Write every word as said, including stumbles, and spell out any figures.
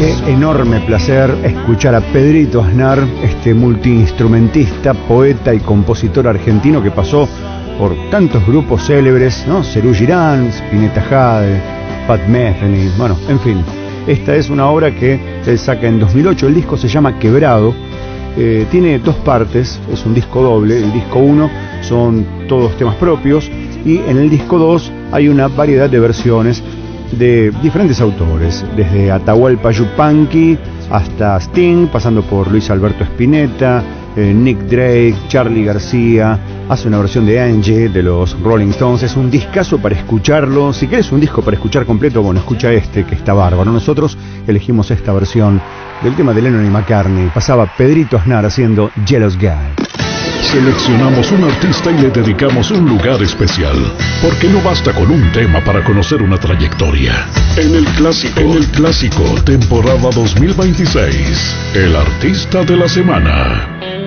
Qué enorme placer escuchar a Pedrito Aznar, este multiinstrumentista, poeta y compositor argentino que pasó por tantos grupos célebres, ¿no? Serú Girán, Spinetta Jade, Pat Metheny, bueno, en fin. Esta es una obra que se saca en dos mil ocho, el disco se llama Quebrado, eh, tiene dos partes, es un disco doble, el disco uno son todos temas propios y en el disco dos hay una variedad de versiones de diferentes autores, desde Atahualpa Yupanqui hasta Sting, pasando por Luis Alberto Spinetta, eh, Nick Drake, Charly García, hace una versión de Angie de los Rolling Stones. Es un discazo para escucharlo. Si quieres un disco para escuchar completo, bueno, escucha este que está bárbaro. Nosotros elegimos esta versión del tema de Lennon y McCartney. Pasaba Pedrito Aznar haciendo Jealous Guy. Seleccionamos un artista y le dedicamos un lugar especial, porque no basta con un tema para conocer una trayectoria. En el clásico, en el clásico, temporada dos mil veintiséis, el artista de la semana.